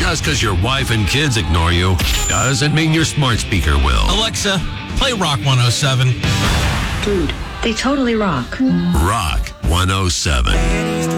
Just because your wife and kids ignore you doesn't mean your smart speaker will. Alexa, play Rock 107. Dude, they totally rock. Rock 107.